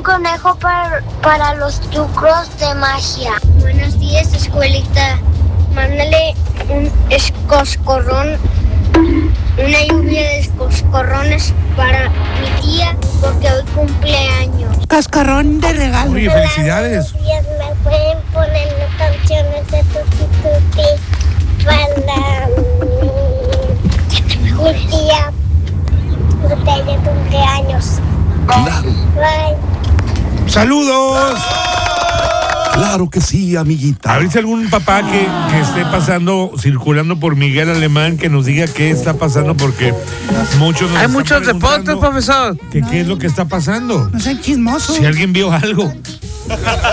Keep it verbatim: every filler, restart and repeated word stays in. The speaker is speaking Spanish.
un conejo para, para los trucos de magia. Buenos días, escuelita. Mándale un escoscorrón, una lluvia de escoscorrones para mi tía porque hoy cumpleaños. Cascarrón de regalo. Oye, felicidades. Buenos días, ¿me pueden poner canciones de Tutti Tutti para mi, mi tía? Porque de cumpleaños. Claro, Bye. ¡Saludos! claro que sí, amiguita. A ver si algún papá que, que esté pasando, circulando por Miguel Alemán, que nos diga qué está pasando, porque muchos nos Hay están muchos reportes, preguntando profesor. que qué es lo que está pasando. No sean chismosos. Si alguien vio algo.